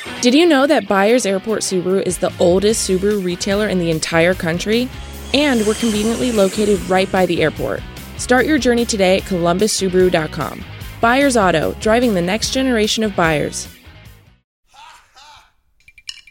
Did you know that Byers Airport Subaru is the oldest Subaru retailer in the entire country? And we're conveniently located right by the airport. Start your journey today at columbussubaru.com. Byers Auto, driving the next generation of buyers.